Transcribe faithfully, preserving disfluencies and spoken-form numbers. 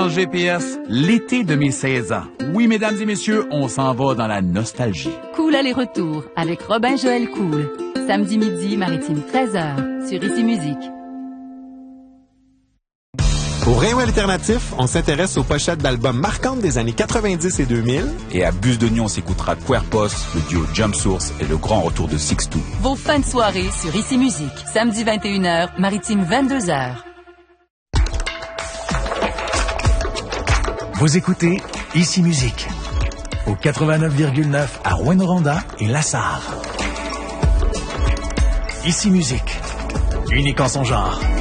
dans le G P S, l'été de mes seize ans. Oui, mesdames et messieurs, on s'en va dans la nostalgie. Cool aller-retour avec Robin Joël Cool. Samedi midi, Maritime treize heures, sur Ici Musique. Au Rayon Alternatif, on s'intéresse aux pochettes d'albums marquantes des années quatre-vingt-dix et deux mille. Et à Buse de Nuit, on s'écoutera Querpos, le duo Jump Source et le grand retour de Six Two. Vos fins de soirée sur Ici Musique. Samedi vingt et une heures, Maritime vingt-deux heures. Vous écoutez Ici Musique au quatre-vingt-neuf virgule neuf à Rouyn-Noranda et Lassar. Ici Musique, unique en son genre.